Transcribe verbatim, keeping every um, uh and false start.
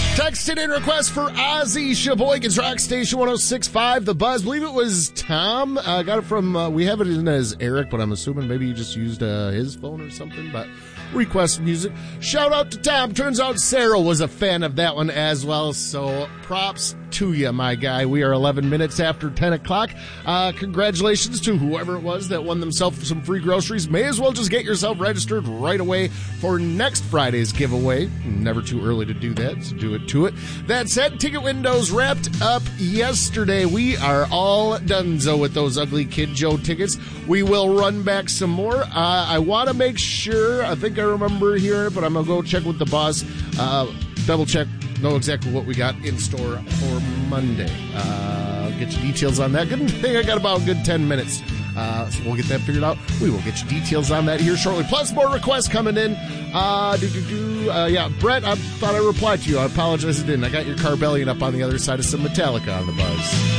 Texted in request for Ozzy Sheboygan's Rock Station one oh six point five, The Buzz. I believe it was Tom. I uh, got it from, uh, we have it in as Eric, but I'm assuming maybe you just used uh, his phone or something. But request music. Shout out to Tom. Turns out Sarah was a fan of that one as well. So props to you, my guy. We are eleven minutes after ten o'clock. Uh, congratulations to whoever it was that won themselves some free groceries. May as well just get yourself registered right away for next Friday's giveaway. Never too early to do that, so do it to it. That said, ticket windows wrapped up yesterday. We are all donezo with those Ugly Kid Joe tickets. We will run back some more. Uh, I want to make sure, I think I remember hearing it, but I'm going to go check with the boss, uh, double check, know exactly what we got in store for Monday. Uh, I'll get you details on that. Good thing I got about a good ten minutes. Uh, so we'll get that figured out. We will get you details on that here shortly. Plus more requests coming in. Uh, do, do, do, uh, yeah, Brett, I thought I replied to you. I apologize I didn't. I got your Carbellion up on the other side of some Metallica on the Buzz.